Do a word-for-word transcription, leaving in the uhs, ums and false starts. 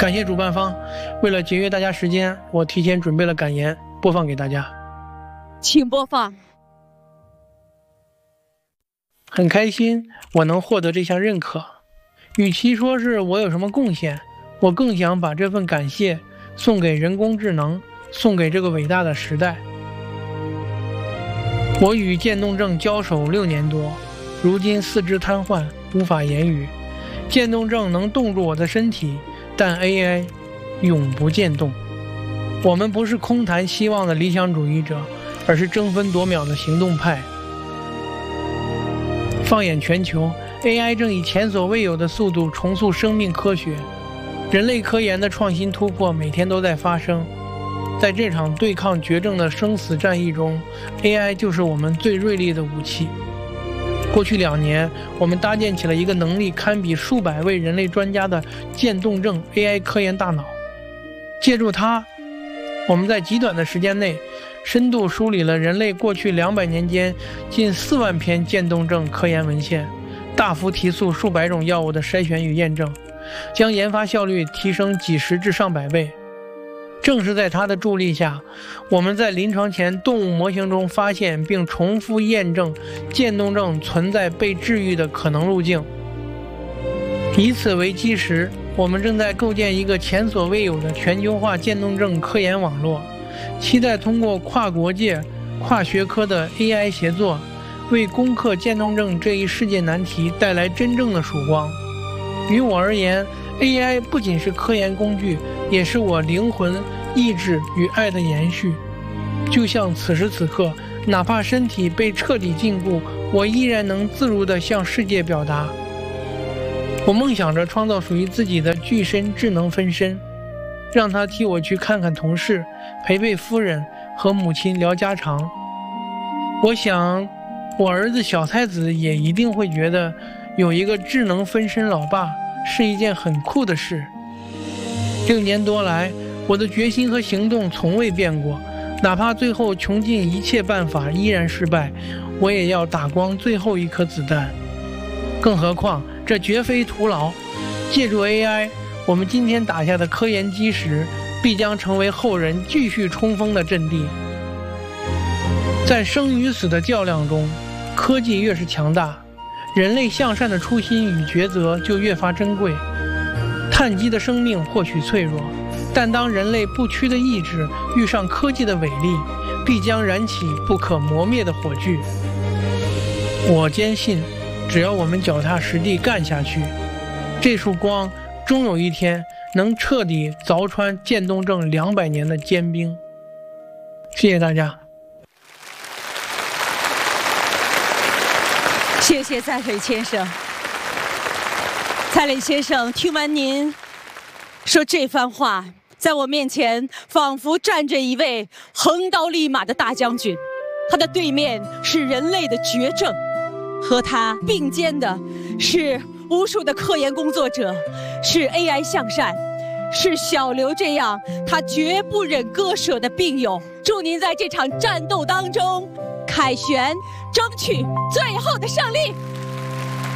感谢主办方，为了节约大家时间，我提前准备了感言，播放给大家。 请播放。 很开心我能获得这项认可，与其说是我有什么贡献，我更想把这份感谢送给人工智能，送给这个伟大的时代。我与渐冻症交手六年多，如今四肢瘫痪，无法言语。渐冻症能冻住我的身体，但 A I 永不渐冻。我们不是空谈希望的理想主义者，而是争分夺秒的行动派。放眼全球， A I 正以前所未有的速度重塑生命科学，人类科研的创新突破每天都在发生。在这场对抗绝症的生死战役中， A I 就是我们最锐利的武器。过去两年，我们搭建起了一个能力堪比数百位人类专家的渐冻症 A I 科研大脑。借助它，我们在极短的时间内深度梳理了人类过去两百年间近四万篇渐冻症科研文献，大幅提速数百种药物的筛选与验证，将研发效率提升几十至上百倍。正是在它的助力下，我们在临床前动物模型中发现并重复验证渐冻症存在被治愈的可能路径。以此为基石，我们正在构建一个前所未有的全球化渐冻症科研网络，期待通过跨国界、跨学科的 A I 协作，为攻克渐冻症这一世界难题带来真正的曙光。于我而言， A I 不仅是科研工具，也是我灵魂、意志与爱的延续。就像此时此刻，哪怕身体被彻底禁锢，我依然能自如地向世界表达。我梦想着创造属于自己的具身智能分身，让他替我去看看同事，陪陪夫人，和母亲聊家常。我想，我儿子小太子也一定会觉得有一个智能分身老爸是一件很酷的事。六年多来，我的决心和行动从未变过，哪怕最后穷尽一切办法依然失败，我也要打光最后一颗子弹。更何况这绝非徒劳，借助 A I， 我们今天打下的科研基石必将成为后人继续冲锋的阵地。在生与死的较量中，科技越是强大，人类向善的初心与抉择就越发珍贵。碳基的生命或许脆弱，但当人类不屈的意志遇上科技的伟力，必将燃起不可磨灭的火炬。我坚信，只要我们脚踏实地干下去，这束光终有一天能彻底凿穿渐冻症两百年的坚冰。谢谢大家。 谢谢蔡磊先生。蔡磊先生，听完您说这番话，在我面前仿佛站着一位横刀立马的大将军，他的对面是人类的绝症，和他并肩的是无数的科研工作者，是 A I 向善，是小刘这样他绝不忍割舍的病友。祝您在这场战斗当中凯旋，争取最后的胜利。